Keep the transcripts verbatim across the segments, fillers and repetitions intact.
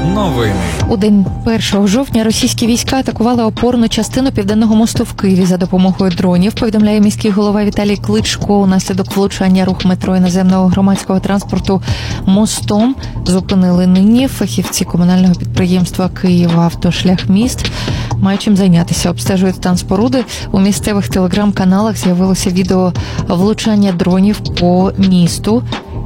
Новини. У день першого жовтня російські війська атакували опорну частину Південного мосту в Києві за допомогою дронів, повідомляє міський голова Віталій Кличко. Унаслідок влучання рух метро і наземного громадського транспорту мостом зупинили нині. Фахівці комунального підприємства «Київавтошляхміст» мають чим зайнятися. Обстежують стан споруди. У місцевих телеграм-каналах з'явилося відео влучання дронів по місту.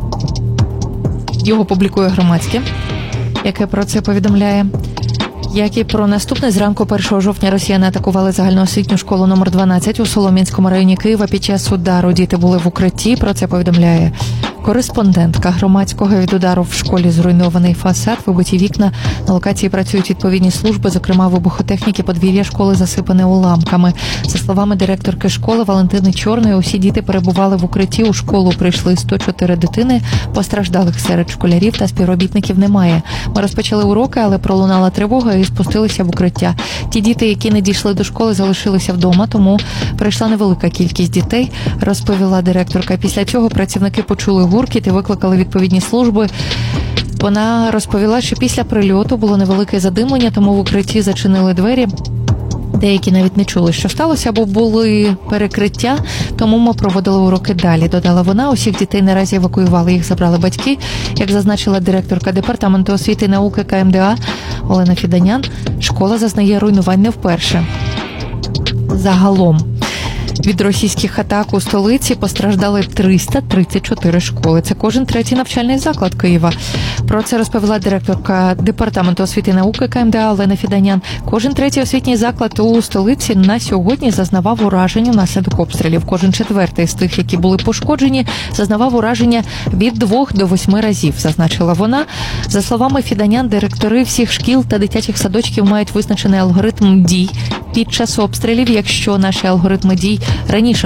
Його публікує громадське, яке про це повідомляє. Як і про наступне, зранку першого жовтня росіяни атакували загальноосвітню школу номер дванадцять у Солом'янському районі Києва. Під час удару діти були в укритті, про це повідомляє кореспондентка громадського. Від удару в школі зруйнований фасад, вибиті вікна. На локації працюють відповідні служби, зокрема вибухотехніки. Подвір'я школи засипане уламками. За словами директорки школи Валентини Чорної, усі діти перебували в укритті. У школу прийшли сто чотири дитини. Постраждалих серед школярів та співробітників немає. Ми розпочали уроки, але пролунала тривога і спустилися в укриття. Ті діти, які не дійшли до школи, залишилися вдома, тому прийшла невелика кількість дітей, розповіла директорка. Після цього працівники почули гуркіт і викликали відповідні служби. Вона розповіла, що після прильоту було невелике задимлення, тому в укритті зачинили двері. Деякі навіть не чули, що сталося, або були перекриття, тому ми проводили уроки далі, додала вона. Усіх дітей наразі евакуювали, їх забрали батьки. Як зазначила директорка департаменту освіти і науки ка ем де а Олена Фіданян, школа зазнає руйнувань не вперше. Загалом від російських атак у столиці постраждали триста тридцять чотири школи. Це кожен третій навчальний заклад Києва. Про це розповіла директорка департаменту освіти і науки ка ем де а Олена Фіданян. Кожен третій освітній заклад у столиці на сьогодні зазнавав ураження внаслідок обстрілів. Кожен четвертий з тих, які були пошкоджені, зазнавав ураження від двох до восьми разів, зазначила вона. За словами Фіданян, директори всіх шкіл та дитячих садочків мають визначений алгоритм дій під час обстрілів. Якщо наші алгоритми дій раніше